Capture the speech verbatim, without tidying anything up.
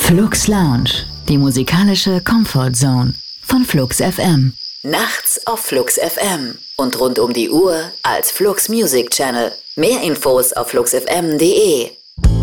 Flux Lounge, die musikalische Comfort Zone von Flux F M. Nachts auf Flux F M und rund um die Uhr als Flux Music Channel. Mehr Infos auf flux f m punkt d e.